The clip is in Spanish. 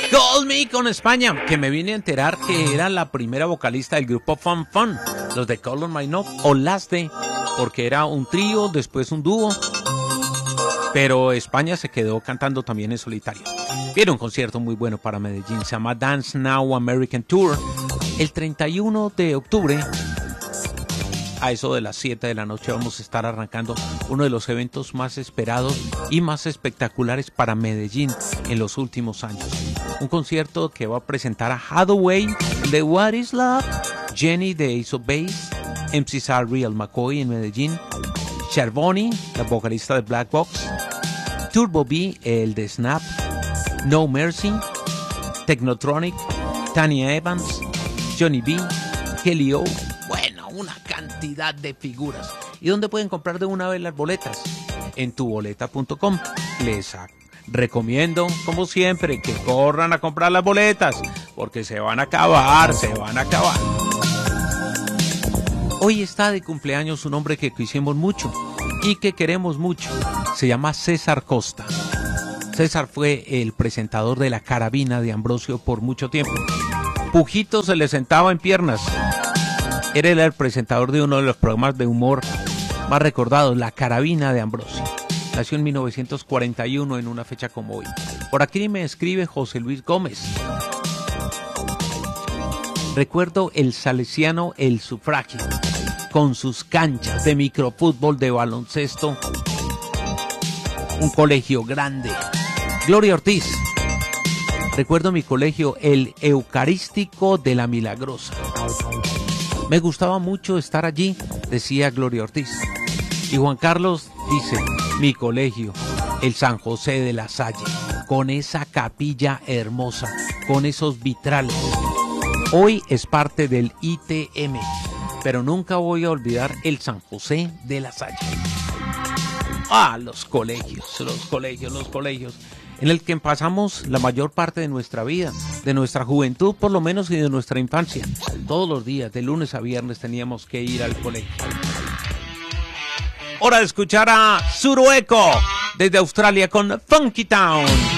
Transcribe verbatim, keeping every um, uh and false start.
Call Me con España, que me vine a enterar que era la primera vocalista del grupo Fun Fun, los de Call On My Love o Last Day, porque era un trío, después un dúo, pero España se quedó cantando también en solitario. Viene un concierto muy bueno para Medellín, se llama Dance Now American Tour, el treinta y uno de octubre. A eso de las siete de la noche vamos a estar arrancando uno de los eventos más esperados y más espectaculares para Medellín en los últimos años. Un concierto que va a presentar a Hathaway de What Is Love, Jenny de Ace of Base, M C Sarri, Real McCoy en Medellín, Chervoni, la vocalista de Black Box, Turbo B, el de Snap, No Mercy, Technotronic, Tanya Evans, Johnny B, Kelly O. Bueno, una cantidad de figuras. ¿Y dónde pueden comprar de una vez las boletas? En tu boleta punto com. Les recomiendo, como siempre, que corran a comprar las boletas, porque se van a acabar, se van a acabar. Hoy está de cumpleaños un hombre que quisimos mucho y que queremos mucho. Se llama César Costa. César fue el presentador de La Carabina de Ambrosio por mucho tiempo. Pujito se le sentaba en piernas. Era el presentador de uno de los programas de humor más recordados, La Carabina de Ambrosio. Nació en mil novecientos cuarenta y uno en una fecha como hoy. Por aquí me escribe José Luis Gómez. Recuerdo el Salesiano El Sufragio, con sus canchas de microfútbol, de baloncesto. Un colegio grande. Gloria Ortiz. Recuerdo mi colegio, el Eucarístico de la Milagrosa. Me gustaba mucho estar allí, decía Gloria Ortiz. Y Juan Carlos dice, mi colegio, el San José de la Salle, con esa capilla hermosa, con esos vitrales. Hoy es parte del I T M, pero nunca voy a olvidar el San José de la Salle. Ah, los colegios, los colegios, los colegios, en el que pasamos la mayor parte de nuestra vida, de nuestra juventud por lo menos y de nuestra infancia. Todos los días, de lunes a viernes, teníamos que ir al colegio. Hora de escuchar a Suroeco desde Australia con Funky Town.